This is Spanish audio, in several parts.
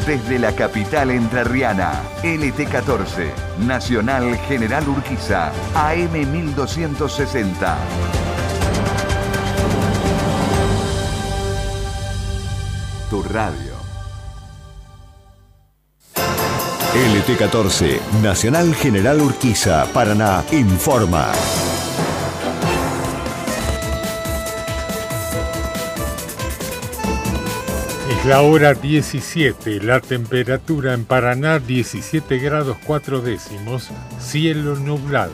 desde la capital entrerriana. LT14, Nacional General Urquiza, AM 1260. Tu radio. LT14, Nacional General Urquiza, Paraná, informa. Es la hora 17, la temperatura en Paraná 17 grados 4 décimos, cielo nublado.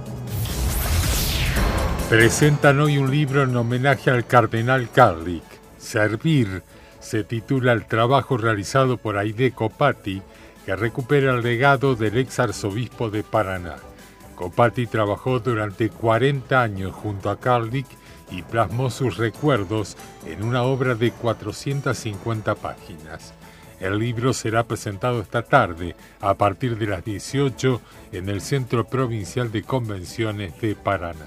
Presentan hoy un libro en homenaje al cardenal Karlik. Servir se titula el trabajo realizado por Aide Copati, que recupera el legado del ex arzobispo de Paraná. Copati trabajó durante 40 años junto a Karlik y plasmó sus recuerdos en una obra de 450 páginas. El libro será presentado esta tarde, a partir de las 18, en el Centro Provincial de Convenciones de Paraná.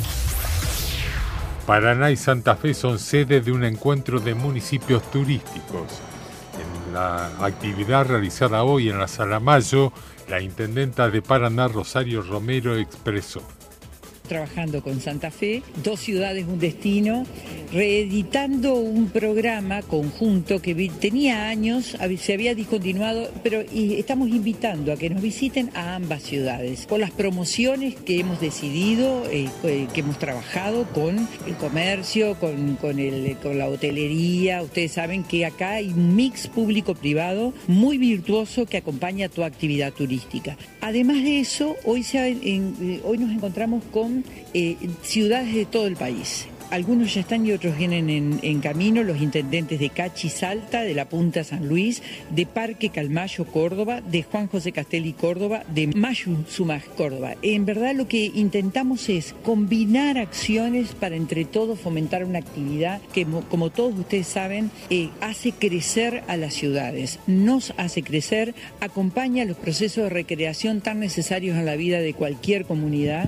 Paraná y Santa Fe son sede de un encuentro de municipios turísticos. En la actividad realizada hoy en la Sala Mayo, la intendenta de Paraná, Rosario Romero, expresó: trabajando con Santa Fe, 2 ciudades, un destino, reeditando un programa conjunto que tenía años, se había discontinuado, pero estamos invitando a que nos visiten a ambas ciudades, por las promociones que hemos decidido, que hemos trabajado con el comercio, con la hotelería. Ustedes saben que acá hay un mix público-privado muy virtuoso que acompaña tu actividad turística. Además de eso, hoy nos encontramos con ciudades de todo el país. Algunos ya están y otros vienen en camino, los intendentes de Cachi, Salta, de La Punta, San Luis, de Parque Calmayo, Córdoba, de Juan José Castelli, Córdoba, de Mayu, Sumaj, Córdoba. En verdad lo que intentamos es combinar acciones para entre todos fomentar una actividad que, como todos ustedes saben, hace crecer a las ciudades, nos hace crecer, acompaña los procesos de recreación tan necesarios en la vida de cualquier comunidad.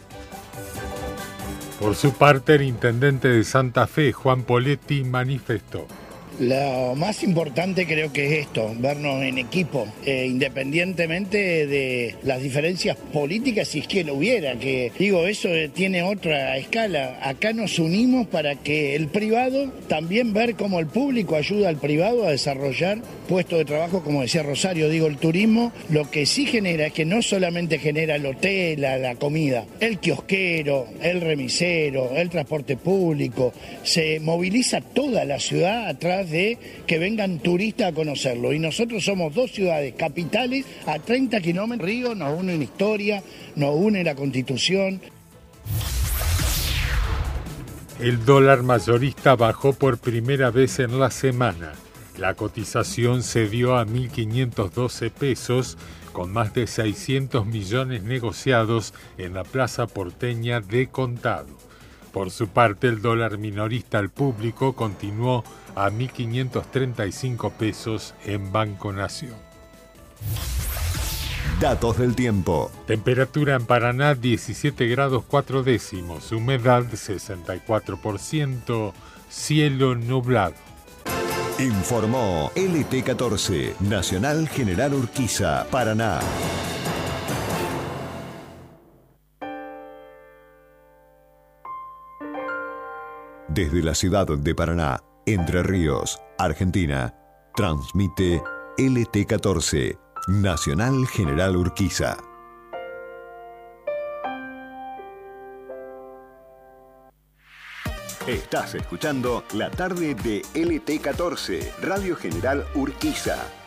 Por su parte, el intendente de Santa Fe, Juan Poletti, manifestó: lo más importante creo que es esto, vernos en equipo, independientemente de las diferencias políticas, si es que lo hubiera, que digo, eso tiene otra escala. Acá nos unimos para que el privado, también ver cómo el público ayuda al privado a desarrollar puestos de trabajo, como decía Rosario, digo, el turismo, lo que sí genera es que no solamente genera el hotel, la comida, el kiosquero, el remisero, el transporte público, se moviliza toda la ciudad atrás de que vengan turistas a conocerlo. Y nosotros somos 2 ciudades capitales a 30 kilómetros. Río nos une una historia, nos une la Constitución. El dólar mayorista bajó por primera vez en la semana. La cotización se dio a 1.512 pesos, con más de 600 millones negociados en la plaza porteña de contado. Por su parte, el dólar minorista al público continuó a 1.535 pesos en Banco Nación. Datos del tiempo. Temperatura en Paraná 17 grados 4 décimos, humedad 64%, cielo nublado. Informó LT14, Nacional General Urquiza, Paraná. Desde la ciudad de Paraná, Entre Ríos, Argentina, transmite LT14, Nacional General Urquiza. Estás escuchando la tarde de LT14, Radio General Urquiza.